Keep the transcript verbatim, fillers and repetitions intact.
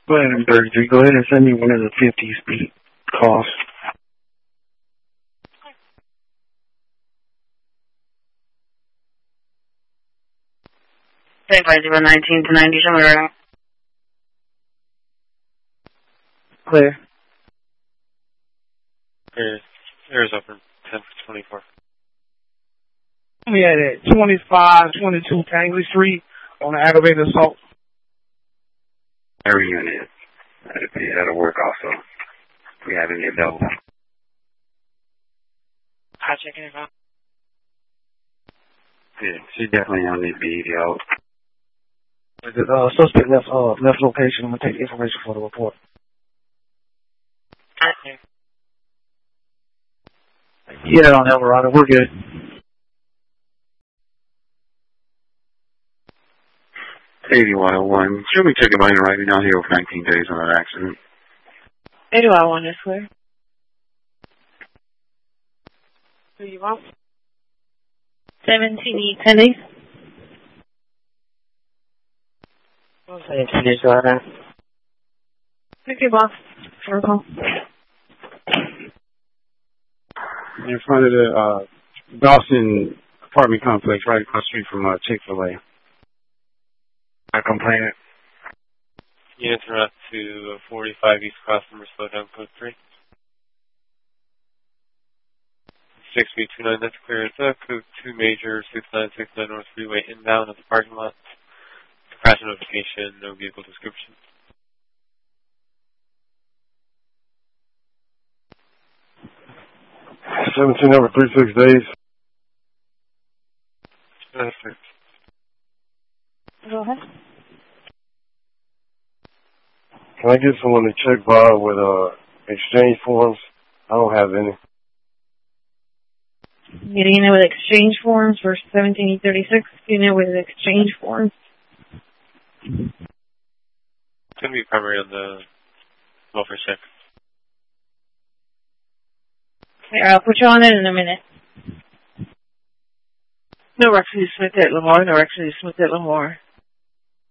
Go ahead and thirty-three. Go ahead and send me one of the fifty speed calls. Say five zero nineteen to ninety somewhere. Clear. Here's, here's up for ten for twenty-four. We had at twenty-five twenty-two Tangley Street on the aggravated assault. Every unit. That'll, be, that'll work also. We haven't get double. Hot checking it out. Yeah, she definitely on the B, yo. The uh, suspect left, uh, left location. I'm going to take information for the report. Okay. Yeah, on Eldorado. We're good. eighty-one oh one. Should we check your money right now here over nineteen days on that accident? eighty-one oh one is clear. Who you want? seventeen E Penny. seventeen is right now. Thank you, boss. Circle. In front of the uh, Dawson apartment complex right across the street from uh, Chick-fil-A. I complain it. Units are up to forty-five East Cross, number slow down, code three. six B two nine, that's clear. It's uh, code two major, six nine six nine North Freeway, inbound at the parking lot. Crash notification, no vehicle description. seventeen number three six days. Perfect. Go ahead. Can I get someone to check Bob with uh, exchange forms? I don't have any. Getting in there with exchange forms for seventeen E thirty-six. Getting in there with exchange forms. It's going to be primary on the welfare check. Here, I'll put you on it in a minute. No Rexley Smith at Lamar. No Rexley Smith at Lamar.